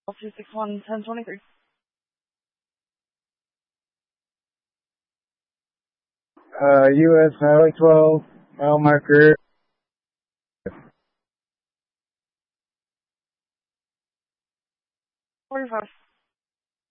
261 1023. US Highway 12, mile marker. 45.